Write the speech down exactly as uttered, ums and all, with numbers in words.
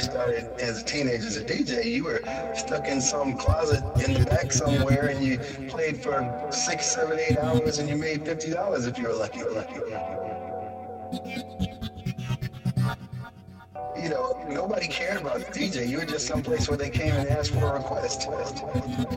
first started as a teenager as a D J, you were stuck in some closet in the back somewhere, and you played for six, seven, eight hours, and you made fifty dollars if you were lucky. Lucky. You know, nobody cared about the D J. You were just someplace where they came and asked for a request.